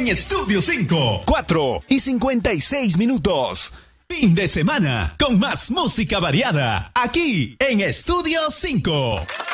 en Estudio 5. 4:56. Fin de semana con más música variada aquí en Estudio 5.